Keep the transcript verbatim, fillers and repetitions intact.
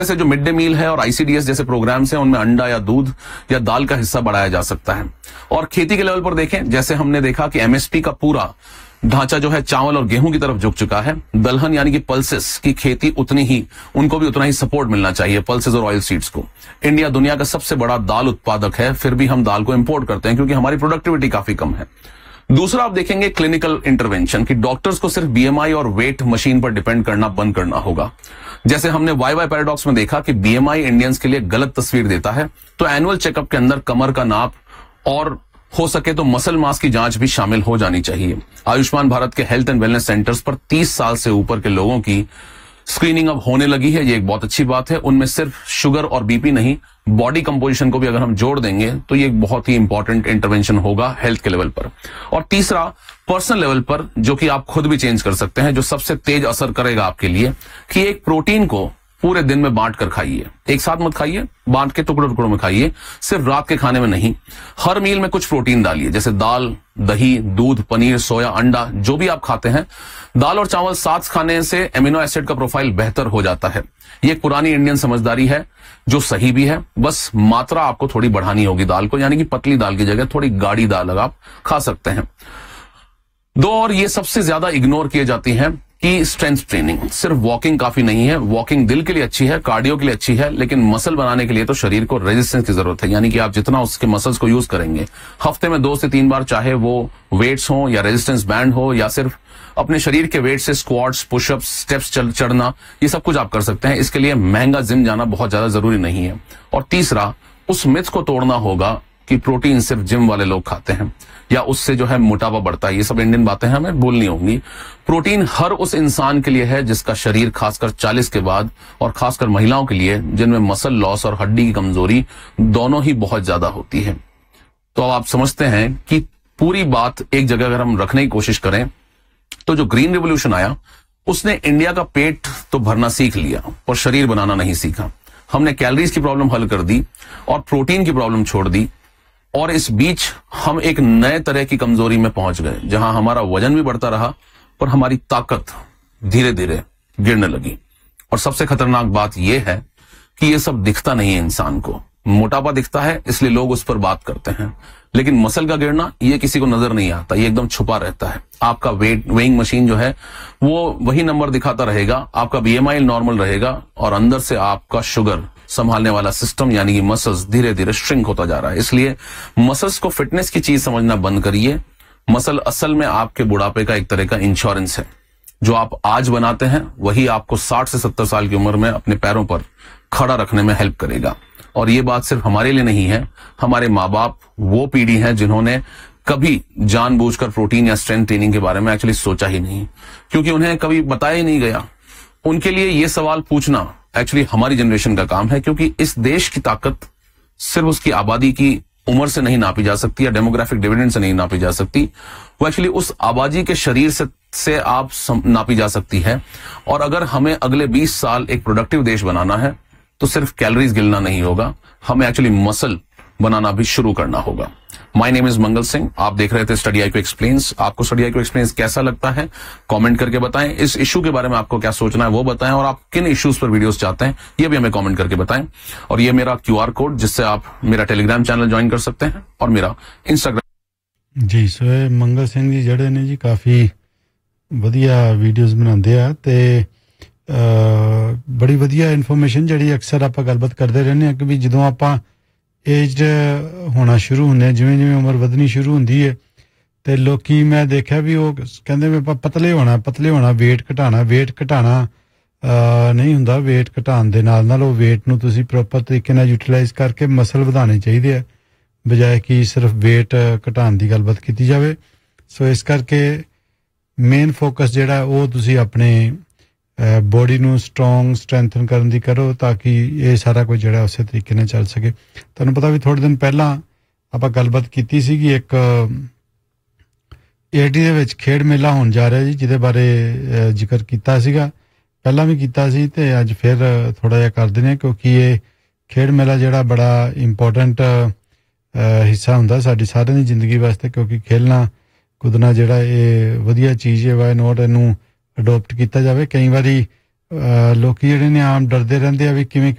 से जो mid day meal है और आईसीडीएस जैसे प्रोग्राम्स हैं उनमें अंडा या दूध या दाल का हिस्सा बढ़ाया जा सकता है। और खेती के लेवल पर देखें, जैसे हमने देखा कि एमएसपी का पूरा ढांचा जो है चावल और गेहूं की तरफ झुक चुका है। दलहन यानी कि पल्सेस की खेती उतनी ही उनको भी उतना ही सपोर्ट मिलना चाहिए, पल्सेस और ऑयल सीड्स को। इंडिया दुनिया का सबसे बड़ा दाल उत्पादक है, फिर भी हम दाल को इंपोर्ट करते हैं क्योंकि हमारी प्रोडक्टिविटी काफी कम है। दूसरा आप देखेंगे क्लिनिकल इंटरवेंशन की डॉक्टर्स को सिर्फ बीएमआई और वेट मशीन पर डिपेंड करना बंद करना होगा। जैसे हमने वाई वाई पैराडॉक्स में देखा कि बीएमआई इंडियंस के लिए गलत तस्वीर देता है, तो एनुअल चेकअप के अंदर कमर का नाप और हो सके तो मसल मास की जांच भी शामिल हो जानी चाहिए। आयुष्मान भारत के हेल्थ एंड वेलनेस सेंटर्स पर तीस साल से ऊपर के लोगों की स्क्रीनिंग अब होने लगी है, ये एक बहुत अच्छी बात है। उनमें सिर्फ शुगर और बीपी नहीं, बॉडी कंपोजिशन को भी अगर हम जोड़ देंगे तो ये एक बहुत ही इंपॉर्टेंट इंटरवेंशन होगा हेल्थ के लेवल पर। और तीसरा पर्सनल लेवल पर, जो कि आप खुद भी चेंज कर सकते हैं, जो सबसे तेज असर करेगा आपके लिए, कि एक प्रोटीन को पूरे दिन में बांट कर खाइए। एक साथ मत खाइए, बांट के टुकड़ों टुकड़ों में खाइए, सिर्फ रात के खाने में नहीं। हर मील में कुछ प्रोटीन डालिए, जैसे दाल, दही, दूध, पनीर, सोया, अंडा, जो भी आप खाते हैं। दाल और चावल साथ खाने से एमिनो एसिड का प्रोफाइल बेहतर हो जाता है। ये एक पुरानी इंडियन समझदारी है जो सही भी है, बस मात्रा आपको थोड़ी बढ़ानी होगी दाल को, यानी कि पतली दाल की जगह थोड़ी गाढ़ी दाल आप खा सकते हैं। दो और ये सबसे ज्यादा इग्नोर किए जाती हैं कि स्ट्रेंथ ट्रेनिंग, सिर्फ वॉकिंग काफी नहीं है। वॉकिंग दिल के लिए अच्छी है, कार्डियो के लिए अच्छी है, लेकिन मसल बनाने के लिए तो शरीर को रेजिस्टेंस की जरूरत है, यानी कि आप जितना उसके मसल्स को यूज करेंगे हफ्ते में दो से तीन बार, चाहे वो वेट्स हो या रेजिस्टेंस बैंड हो या सिर्फ अपने शरीर के वेट से स्क्वाट्स, पुशअप्स, स्टेप्स चल चढ़ना, ये सब कुछ आप कर सकते हैं। इसके लिए महंगा जिम जाना बहुत ज्यादा जरूरी नहीं है। और तीसरा, उस मिथ को तोड़ना होगा कि प्रोटीन सिर्फ जिम वाले लोग खाते हैं या उससे जो है मोटापा बढ़ता है। ये सब इंडियन बातें हैं, हमें बोलनी होंगी। प्रोटीन हर उस इंसान के लिए है जिसका शरीर खासकर चालीस के बाद, और खासकर महिलाओं के लिए जिनमें मसल लॉस और हड्डी की कमजोरी दोनों ही बहुत ज्यादा होती है। तो अब आप समझते हैं कि पूरी बात एक जगह अगर हम रखने की कोशिश करें तो जो ग्रीन रिवोल्यूशन आया उसने इंडिया का पेट तो भरना सीख लिया और शरीर बनाना नहीं सीखा। हमने कैलोरीज की प्रॉब्लम हल कर दी और प्रोटीन की प्रॉब्लम छोड़ दी, और इस बीच हम एक नए तरह की कमजोरी में पहुंच गए जहां हमारा वजन भी बढ़ता रहा और हमारी ताकत धीरे धीरे गिरने लगी। और सबसे खतरनाक बात यह है कि यह सब दिखता नहीं है इंसान को। मोटापा दिखता है इसलिए लोग उस पर बात करते हैं, लेकिन मसल का गिरना ये किसी को नजर नहीं आता, ये एकदम छुपा रहता है। आपका वेट वेइंग मशीन जो है वो वही नंबर दिखाता रहेगा, आपका बीएमआई नॉर्मल रहेगा, और अंदर से आपका शुगर संभालने वाला सिस्टम यानी कि मसल्स धीरे धीरे श्रिंक होता जा रहा है। इसलिए मसल्स को फिटनेस की चीज समझना बंद करिए। मसल असल में आपके बुढ़ापे का एक तरह का इंश्योरेंस है। जो आप आज बनाते हैं वही आपको साठ से सत्तर साल की उम्र में अपने पैरों पर खड़ा रखने में हेल्प करेगा। और ये बात सिर्फ हमारे लिए नहीं है, हमारे माँ बाप वो पीढ़ी है जिन्होंने कभी जानबूझकर प्रोटीन या स्ट्रेंथ ट्रेनिंग के बारे में एक्चुअली सोचा ही नहीं, क्योंकि उन्हें कभी बताया ही नहीं गया। उनके लिए ये सवाल पूछना एक्चुअली हमारी जनरेशन का काम है, क्योंकि इस देश की ताकत सिर्फ उसकी आबादी की उम्र से नहीं नापी जा सकती या डेमोग्राफिक डिविडेंड से नहीं नापी जा सकती, वो एक्चुअली उस आबादी के शरीर से से आप नापी जा सकती है। और अगर हमें अगले बीस साल एक प्रोडक्टिव देश बनाना है तो सिर्फ कैलोरीज गिनना नहीं होगा, हमें एक्चुअली मसल बनाना भी शुरू करना होगा। My name is Mangal Singh, आप देख रहे थे स्टडी आई क्यू एक्सप्लेन्स। आपको स्टडी आई क्यू एक्सप्लेन्स कैसा लगता है कमेंट करके बताएं। इस इशू के बारे में आपको क्या सोचना है वो बताएं, और आप किन इश्यूज पर वीडियोस चाहते हैं ये भी हमें कमेंट करके बताएं। और ये मेरा क्यूआर कोड जिससे आप मेरा टेलीग्राम चैनल ज्वाइन कर सकते हैं और मेरा इंस्टाग्राम। जी सो मंगल सिंह जी ਜਿਹੜੇ ਨੇ ਜੀ ਕਾਫੀ ਵਧੀਆ ਵੀਡੀਓਜ਼ ਬਣਾਉਂਦੇ ਆ ਤੇ ਬੜੀ ਵਧੀਆ ਇਨਫੋਰਮੇਸ਼ਨ ਜਿਹੜੀ ਅਕਸਰ ਆਪਾਂ ਗੱਲਬਾਤ ਕਰਦੇ ਰਹਿੰਦੇ ਆ ਕਿ ਵੀ ਜਦੋਂ ਆਪਾਂ ਏਜ ਹੋਣਾ ਸ਼ੁਰੂ ਹੁੰਦੇ, ਜਿਵੇਂ ਜਿਵੇਂ ਉਮਰ ਵਧਣੀ ਸ਼ੁਰੂ ਹੁੰਦੀ ਹੈ ਤੇ ਲੋਕੀ ਮੈਂ ਦੇਖਿਆ ਵੀ ਉਹ ਕਹਿੰਦੇ ਵੀ ਆਪਾਂ ਪਤਲੇ ਹੋਣਾ ਪਤਲੇ ਹੋਣਾ weight ਘਟਾਣਾ weight ਘਟਾਣਾ ਨਹੀਂ ਹੁੰਦਾ। weight ਘਟਾਉਣ ਦੇ ਨਾਲ ਨਾਲ ਉਹ weight ਨੂੰ ਤੁਸੀਂ ਪ੍ਰੋਪਰ ਤਰੀਕੇ ਨਾਲ ਯੂਟਿਲਾਈਜ਼ ਕਰਕੇ ਮਸਲ ਵਧਾਉਣੇ ਚਾਹੀਦੇ ਆ, ਬਜਾਏ ਕਿ ਸਿਰਫ weight ਘਟਾਉਣ ਦੀ ਗੱਲਬਾਤ ਕੀਤੀ ਜਾਵੇ। ਸੋ ਇਸ ਕਰਕੇ ਮੇਨ ਫੋਕਸ ਜਿਹੜਾ ਉਹ ਤੁਸੀਂ ਆਪਣੇ ਬੋਡੀ ਨੂੰ ਸਟਰੋਂਗ ਸਟਰੈਂਥਨ ਕਰਨ ਦੀ ਕਰੋ ਤਾਂ ਕਿ ਇਹ ਸਾਰਾ ਕੁਝ ਜਿਹੜਾ ਉਸੇ ਤਰੀਕੇ ਨਾਲ ਚੱਲ ਸਕੇ। ਤੁਹਾਨੂੰ ਪਤਾ ਵੀ ਥੋੜੇ ਦਿਨ ਪਹਿਲਾਂ ਆਪਾਂ ਗੱਲਬਾਤ ਕੀਤੀ ਸੀਗੀ, ਇੱਕ ਏਟੀ ਦੇ ਵਿੱਚ ਖੇਡ ਮੇਲਾ ਹੋਣ ਜਾ ਰਿਹਾ ਜੀ, ਜਿਹਦੇ ਬਾਰੇ ਜ਼ਿਕਰ ਕੀਤਾ ਸੀਗਾ, ਪਹਿਲਾਂ ਵੀ ਕੀਤਾ ਸੀ ਤੇ ਅੱਜ ਫਿਰ ਥੋੜਾ ਜਿਹਾ ਕਰ ਦਿੰਦੇ ਹਾਂ, ਕਿਉਂਕਿ ਇਹ ਖੇਡ ਮੇਲਾ ਜਿਹੜਾ ਬੜਾ ਇੰਪੋਰਟੈਂਟ ਹਿੱਸਾ ਹੁੰਦਾ ਸਾਡੀ ਸਾਰਿਆਂ ਦੀ ਜ਼ਿੰਦਗੀ ਵਾਸਤੇ, ਕਿਉਂਕਿ ਖੇਲਣਾ ਕੁੱਦਣਾ ਜਿਹੜਾ ਇਹ ਵਧੀਆ ਚੀਜ਼ ਹੈ। ਵਾਈ ਨੋਟ ਇਹਨੂੰ ਅਡੋਪਟ ਕੀਤਾ ਜਾਵੇ। ਕਈ ਵਾਰੀ ਲੋਕੀ ਜਿਹੜੇ ਨੇ ਆਮ ਡਰਦੇ ਰਹਿੰਦੇ ਆ ਵੀ ਕਿਵੇਂ